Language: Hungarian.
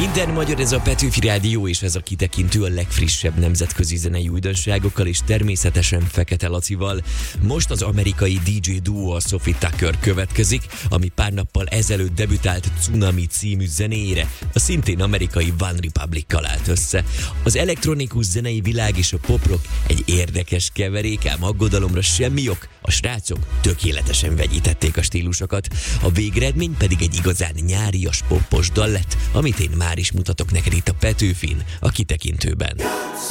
Minden magyar, ez a Petőfi Rádió, és ez a kitekintő a legfrissebb nemzetközi zenei újdonságokkal, és természetesen Fekete Lacival. Most az amerikai DJ duo, a Sophie Tucker következik, ami pár nappal ezelőtt debütált Tsunami című zenéjére a szintén amerikai One Republic-kal állt össze. Az elektronikus zenei világ és a poprock egy érdekes keverék, ám aggodalomra semmi ok, a srácok tökéletesen vegyítették a stílusokat. A végeredmény pedig egy igazán nyárias, poppos dal lett, amit én már is mutatok neked itt a Petőfin, a kitekintőben.